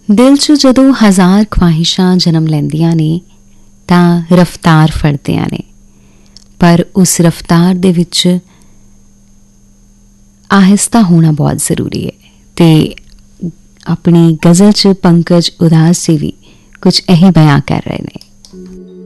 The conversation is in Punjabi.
ਦਿਲ 'ਚ ਜਦੋਂ ਹਜ਼ਾਰ ਖਵਾਹਿਸ਼ਾਂ ਜਨਮ ਲੈਂਦੀਆਂ ਨੇ ਤਾਂ ਰਫਤਾਰ ਫੜਦੀਆਂ ਨੇ, ਪਰ ਉਸ ਰਫਤਾਰ ਦੇ ਵਿੱਚ ਆਹਿਸਤਾ ਹੋਣਾ ਬਹੁਤ ਜ਼ਰੂਰੀ ਹੈ। ਅਤੇ ਆਪਣੀ ਗਜ਼ਲ 'ਚ ਪੰਕਜ ਉਦਾਸ ਜੀ ਵੀ ਕੁਝ ਇਹੀ ਬਿਆਨ ਕਰ ਰਹੇ ਨੇ।